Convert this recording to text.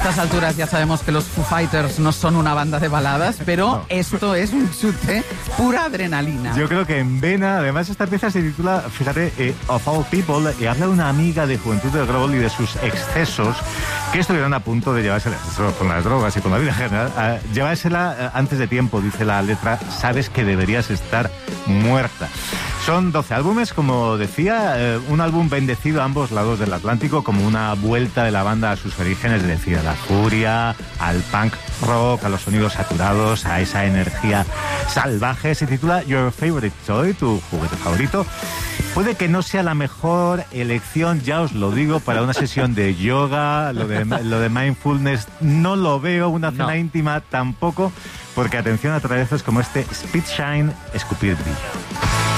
estas alturas ya sabemos que los Foo Fighters no son una banda de baladas, pero esto es un chute, pura adrenalina. Yo creo que en vena, además esta pieza se titula, fíjate, Of All People, y habla de una amiga de Juventud del Grobol y de sus excesos, que estuvieron a punto de llevársela, con las drogas y con la vida en general, llevársela antes de tiempo, dice la letra, sabes que deberías estar muerta. Son 12 álbumes, como decía, un álbum bendecido a ambos lados del Atlántico, como una vuelta de la banda a sus orígenes, es decir, a la furia, al punk rock, a los sonidos saturados, a esa energía salvaje. Se titula Your Favorite Toy, tu juguete favorito. Puede que no sea la mejor elección, ya os lo digo, para una sesión de yoga, lo de mindfulness no lo veo, una cena íntima tampoco, porque atención a traviesos como este Speed Shine, escupir brillo.